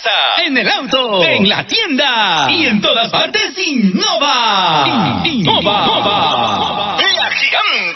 casa, en el auto, en la tienda y en todas partes. Innova. Innova. La gigante.